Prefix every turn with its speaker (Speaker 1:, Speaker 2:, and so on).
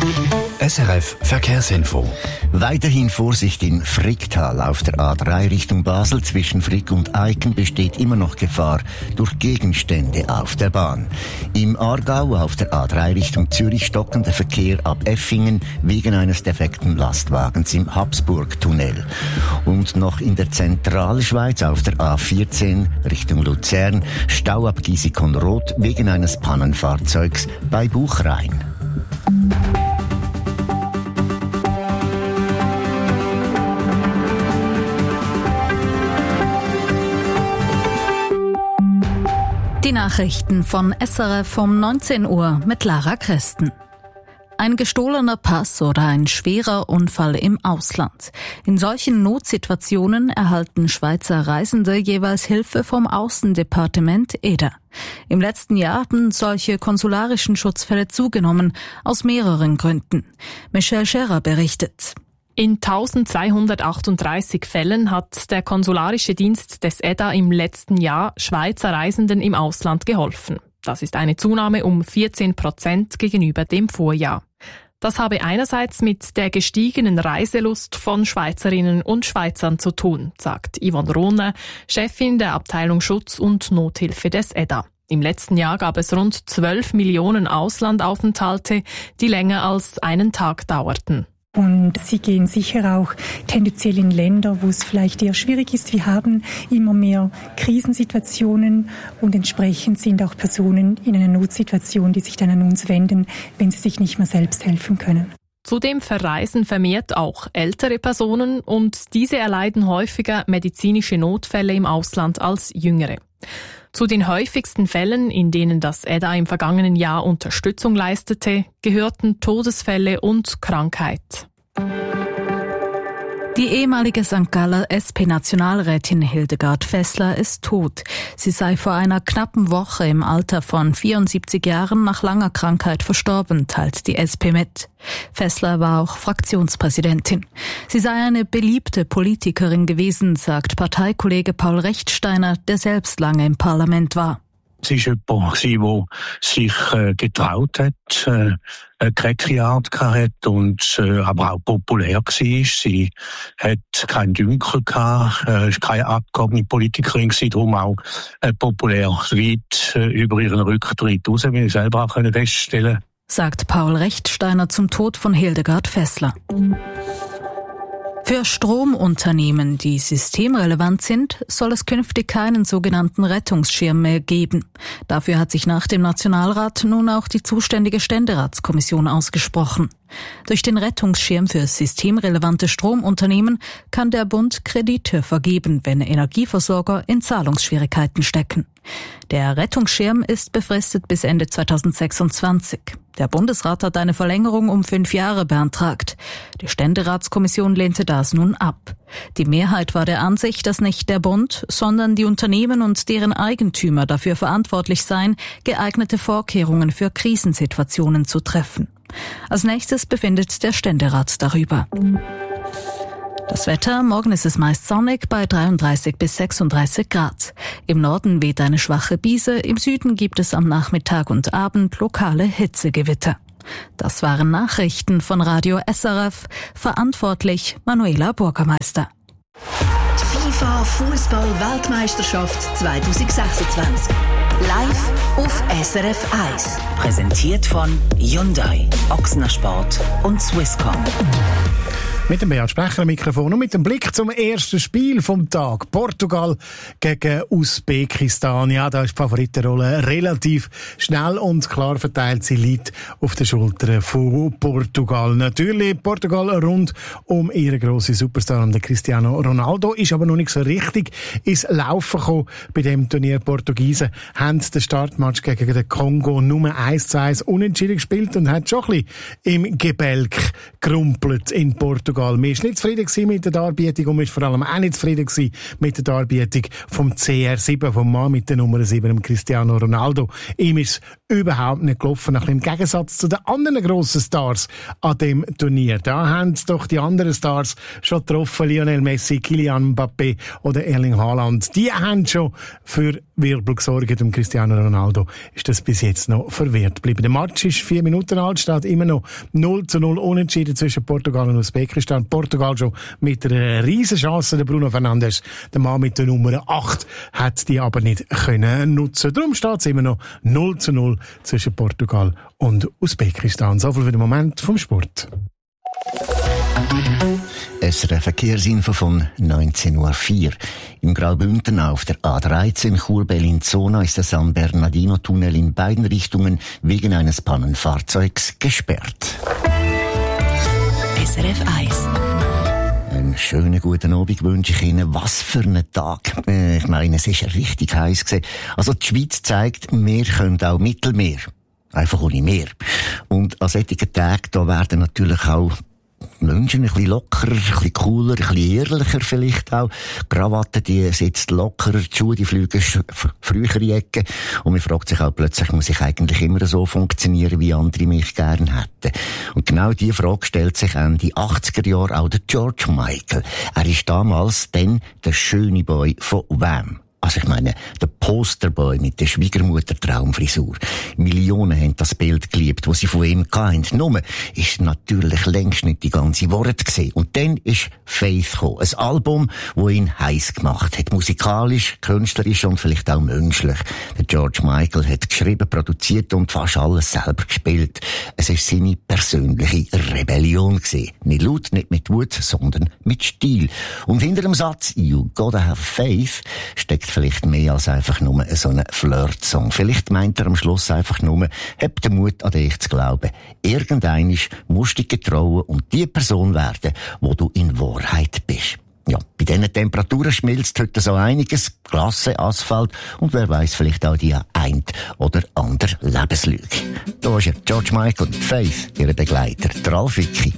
Speaker 1: SRF Verkehrsinfo.
Speaker 2: Weiterhin Vorsicht in Fricktal. Auf der A3 Richtung Basel zwischen Frick und Eiken besteht immer noch Gefahr durch Gegenstände auf der Bahn. Im Aargau auf der A3 Richtung Zürich stockender Verkehr ab Effingen wegen eines defekten Lastwagens im Habsburg-Tunnel. Und noch in der Zentralschweiz auf der A14 Richtung Luzern Stau ab Gisikon-Roth wegen eines Pannenfahrzeugs bei Buchrain.
Speaker 3: Die Nachrichten von SRF um 19 Uhr mit Lara Christen. Ein gestohlener Pass oder ein schwerer Unfall im Ausland. In solchen Notsituationen erhalten Schweizer Reisende jeweils Hilfe vom Außendepartement EDA. Im letzten Jahr haben solche konsularischen Schutzfälle zugenommen, aus mehreren Gründen. Michelle Scherer berichtet.
Speaker 4: In 1238 Fällen hat der konsularische Dienst des EDA im letzten Jahr Schweizer Reisenden im Ausland geholfen. Das ist eine Zunahme um 14% gegenüber dem Vorjahr. Das habe einerseits mit der gestiegenen Reiselust von Schweizerinnen und Schweizern zu tun, sagt Yvonne Rohner, Chefin der Abteilung Schutz und Nothilfe des EDA. Im letzten Jahr gab es rund 12 Millionen Auslandaufenthalte, die länger als einen Tag dauerten.
Speaker 5: Und sie gehen sicher auch tendenziell in Länder, wo es vielleicht eher schwierig ist. Wir haben immer mehr Krisensituationen und entsprechend sind auch Personen in einer Notsituation, die sich dann an uns wenden, wenn sie sich nicht mehr selbst helfen können.
Speaker 4: Zudem verreisen vermehrt auch ältere Personen und diese erleiden häufiger medizinische Notfälle im Ausland als jüngere. Zu den häufigsten Fällen, in denen das EDA im vergangenen Jahr Unterstützung leistete, gehörten Todesfälle und Krankheit.
Speaker 3: Die ehemalige St. Galler SP-Nationalrätin Hildegard Fessler ist tot. Sie sei vor einer knappen Woche im Alter von 74 Jahren nach langer Krankheit verstorben, teilt die SP mit. Fessler war auch Fraktionspräsidentin. Sie sei eine beliebte Politikerin gewesen, sagt Parteikollege Paul Rechtsteiner, der selbst lange im Parlament war.
Speaker 6: Sie war jemand, der sich getraut hat, eine keckige Art hatte und aber auch populär war. Sie hat keinen Dünkel gehabt, keine abgehobene Politikerin gewesen, darum auch populär weit über ihren Rücktritt raus, wie ich selber auch feststellen konnte.
Speaker 3: Sagt Paul Rechtsteiner zum Tod von Hildegard Fessler. Für Stromunternehmen, die systemrelevant sind, soll es künftig keinen sogenannten Rettungsschirm mehr geben. Dafür hat sich nach dem Nationalrat nun auch die zuständige Ständeratskommission ausgesprochen. Durch den Rettungsschirm für systemrelevante Stromunternehmen kann der Bund Kredite vergeben, wenn Energieversorger in Zahlungsschwierigkeiten stecken. Der Rettungsschirm ist befristet bis Ende 2026. Der Bundesrat hat eine Verlängerung um 5 Jahre beantragt. Die Ständeratskommission lehnte das nun ab. Die Mehrheit war der Ansicht, dass nicht der Bund, sondern die Unternehmen und deren Eigentümer dafür verantwortlich seien, geeignete Vorkehrungen für Krisensituationen zu treffen. Als nächstes befindet der Ständerat darüber. Das Wetter, morgen ist es meist sonnig bei 33 bis 36 Grad. Im Norden weht eine schwache Brise, im Süden gibt es am Nachmittag und Abend lokale Hitzegewitter. Das waren Nachrichten von Radio SRF, verantwortlich Manuela Bürgermeister.
Speaker 7: Die FIFA Fußball-Weltmeisterschaft 2026. Live auf SRF 1. Präsentiert von Hyundai, Ochsner Sport und Swisscom.
Speaker 8: Mit dem Beat Sprecher am Mikrofon und mit dem Blick zum ersten Spiel vom Tag. Portugal gegen Usbekistan. Ja, da ist die Favoritenrolle relativ schnell und klar verteilt. Sie liegt auf den Schultern von Portugal. Natürlich Portugal rund um ihren grossen Superstar, den Cristiano Ronaldo, ist aber noch nicht so richtig ins Laufen gekommen bei dem Turnier. Portugiesen haben den Startmatch gegen den Kongo nur 1:1 unentschieden gespielt und haben schon ein bisschen im Gebälk gerumpelt in Portugal. Man war nicht zufrieden mit der Darbietung und man war vor allem auch nicht zufrieden mit der Darbietung vom CR7, vom Mann mit der Nummer 7, Cristiano Ronaldo. Ihm ist es überhaupt nicht gelaufen, im Gegensatz zu den anderen grossen Stars an dem Turnier. Da haben doch die anderen Stars schon getroffen, Lionel Messi, Kylian Mbappé oder Erling Haaland. Die haben schon für Wirbel gesorgt. Und Cristiano Ronaldo ist das bis jetzt noch verwehrt geblieben. Der Match ist 4 Minuten alt, steht immer noch 0:0 unentschieden zwischen Portugal und Usbekistan. Portugal schon mit einer riesen Chance. Der Bruno Fernandes, der Mann mit der Nummer 8, hat die aber nicht können nutzen. Darum steht es immer noch 0:0 zwischen Portugal und Usbekistan. So viel für den Moment vom Sport.
Speaker 2: SRF Verkehrsinfo von 19.04 Uhr. Im Graubünden auf der A13 Chur-Bellinzona ist der San Bernardino-Tunnel in beiden Richtungen wegen eines Pannenfahrzeugs gesperrt.
Speaker 7: SRF 1.
Speaker 2: Einen schönen guten Abend wünsche ich Ihnen. Was für einen Tag. Ich meine, es ist richtig heiß gewesen. Also die Schweiz zeigt, wir können auch Mittelmeer. Einfach ohne Meer. Und an solchen Tagen, da werden natürlich auch Menschen ein bisschen lockerer, ein bisschen cooler, ein bisschen ehrlicher vielleicht auch. Krawatte, die sitzt lockerer, die Schuhe, die fliegen früher in die Ecke. Und man fragt sich auch plötzlich, muss ich eigentlich immer so funktionieren, wie andere mich gern hätten? Und genau diese Frage stellt sich Ende 80er Jahre auch der George Michael. Er ist damals dann der schöne Boy von Wham. Also ich meine, der Posterboy mit der Schwiegermutter-Traumfrisur. Millionen haben das Bild geliebt, das sie von ihm hatten. Nur ist natürlich längst nicht die ganze Wahrheit gewesen. Und dann ist Faith gekommen. Ein Album, das ihn heiß gemacht hat. Musikalisch, künstlerisch und vielleicht auch menschlich. Der George Michael hat geschrieben, produziert und fast alles selber gespielt. Es ist seine persönliche Rebellion gewesen. Nicht laut, nicht mit Wut, sondern mit Stil. Und hinter dem Satz "You gotta have faith" steckt vielleicht mehr als einfach nur so ein Flirt-Song. Vielleicht meint er am Schluss einfach nur, hab den Mut an dich zu glauben. Irgendeinmal musst du dich getrauen und die Person werden, wo du in Wahrheit bist. Ja, bei diesen Temperaturen schmilzt heute so einiges. Glasse, Asphalt und wer weiß vielleicht auch die ein oder andere Lebenslüge. Da ist er, George Michael, Faith, ihre Begleiter, der Ralf Wicki.